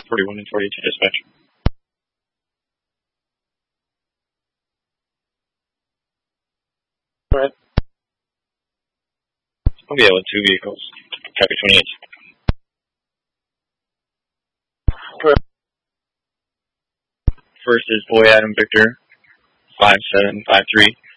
41 and 42 dispatch. Go ahead. I'll be out with 2 vehicles. Copy 28. Go ahead. First is Boy Adam Victor, 5753.